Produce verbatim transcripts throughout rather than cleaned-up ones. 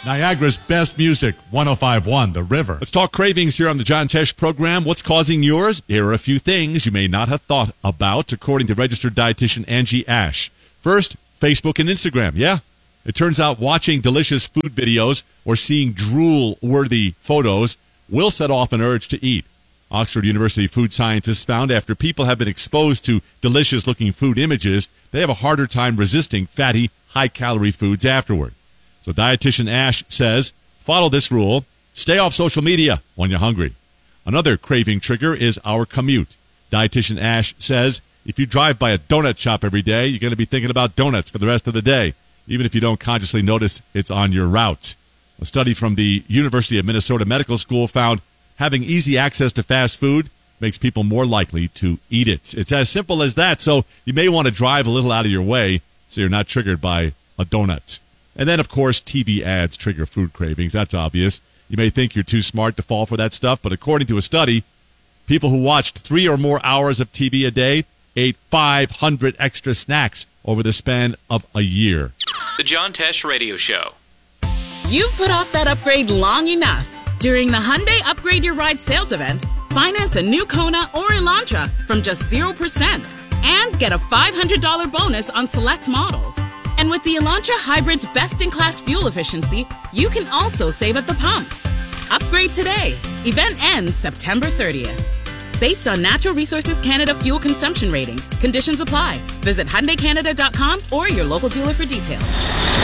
Niagara's best music, one oh five point one The River. Let's talk cravings here on the John Tesh program. What's causing yours? Here are a few things you may not have thought about, according to registered dietitian Angie Ash. First, Facebook and Instagram. Yeah, it turns out watching delicious food videos or seeing drool-worthy photos will set off an urge to eat. Oxford University food scientists found after people have been exposed to delicious-looking food images, they have a harder time resisting fatty, high-calorie foods afterward. So dietitian Ash says, follow this rule. Stay off social media when you're hungry. Another craving trigger is our commute. Dietitian Ash says, if you drive by a donut shop every day, you're going to be thinking about donuts for the rest of the day, even if you don't consciously notice it's on your route. A study from the University of Minnesota Medical School found having easy access to fast food makes people more likely to eat it. It's as simple as that, so you may want to drive a little out of your way so you're not triggered by a donut. And then, of course, T V ads trigger food cravings. That's obvious. You may think you're too smart to fall for that stuff, but according to a study, people who watched three or more hours of T V a day ate five hundred extra snacks over the span of a year. The John Tesh Radio Show. You've put off that upgrade long enough. During the Hyundai Upgrade Your Ride sales event, finance a new Kona or Elantra from just zero percent and get a five hundred dollars bonus on select models. And with the Elantra Hybrid's best-in-class fuel efficiency, you can also save at the pump. Upgrade today. Event ends September thirtieth. Based on Natural Resources Canada fuel consumption ratings, conditions apply. Visit Hyundai Canada dot com or your local dealer for details.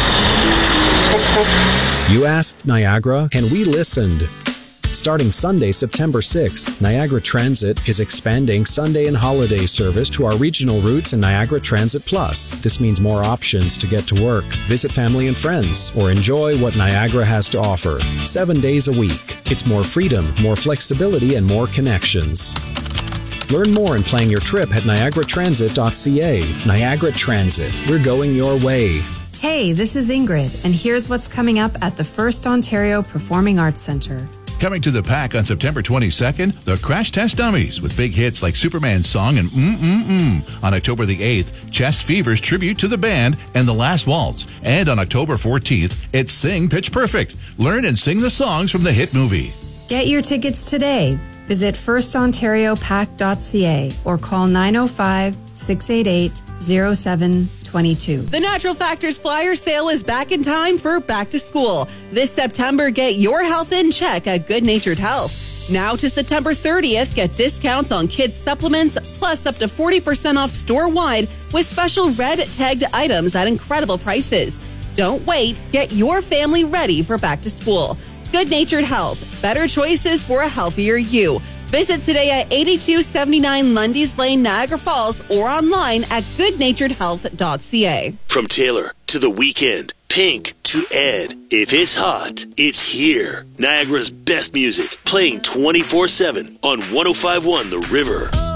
You asked Niagara, and we listened. Starting Sunday, September sixth, Niagara Transit is expanding Sunday and holiday service to our regional routes and Niagara Transit Plus. This means more options to get to work, visit family and friends, or enjoy what Niagara has to offer. Seven days a week. It's more freedom, more flexibility, and more connections. Learn more and plan your trip at niagara transit dot c a. Niagara Transit. We're going your way. Hey, this is Ingrid, and here's what's coming up at the First Ontario Performing Arts Centre. Coming to the Pack on September twenty-second, the Crash Test Dummies with big hits like Superman's Song and Mm-Mm-Mm. On October the eighth, Chest Fever's tribute to the band and The Last Waltz. And on October fourteenth, it's Sing Pitch Perfect. Learn and sing the songs from the hit movie. Get your tickets today. Visit first ontario pack dot c a or call nine oh five, six eight eight, oh seven two two. The Natural Factors Flyer Sale is back in time for back to school. This September, get your health in check at Good Natured Health. Now to September thirtieth, get discounts on kids' supplements, plus up to forty percent off store-wide with special red tagged items at incredible prices. Don't wait. Get your family ready for back to school. Good Natured Health. Better choices for a healthier you. Visit today at eighty-two seventy-nine Lundy's Lane, Niagara Falls, or online at good natured health dot c a. From Taylor to The Weeknd, Pink to Ed, if it's hot, it's here. Niagara's best music, playing twenty-four seven on one oh five point one The River.